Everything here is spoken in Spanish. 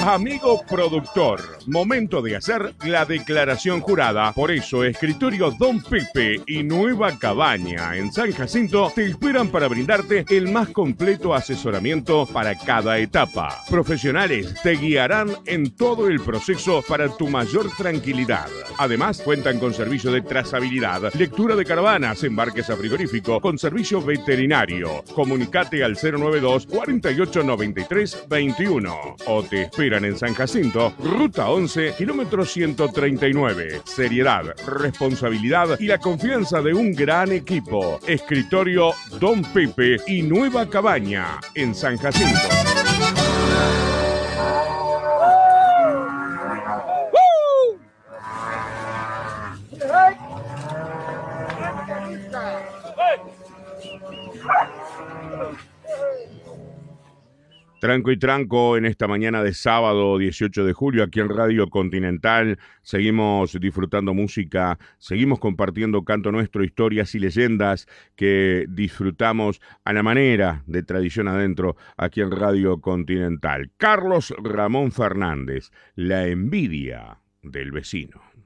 Amigo productor, momento de hacer la declaración jurada. Por eso, Escritorio Don Pepe y Nueva Cabaña en San Jacinto te esperan para brindarte el más completo asesoramiento para cada etapa. Profesionales te guiarán en todo el proceso para tu mayor tranquilidad. Además, cuentan con servicio de trazabilidad, lectura de caravanas, embarques a frigorífico, con servicio veterinario. Comunicate al 092 48 93 21 o te esperan en San Jacinto, Ruta 11, kilómetro 139. Seriedad, responsabilidad y la confianza de un gran equipo. Escritorio Don Pepe y Nueva Cabaña en San Jacinto. Tranco y tranco en esta mañana de sábado 18 de julio aquí en Radio Continental. Seguimos disfrutando música, seguimos compartiendo canto nuestro, historias y leyendas que disfrutamos a la manera de Tradición Adentro aquí en Radio Continental. Carlos Ramón Fernández, la envidia del vecino.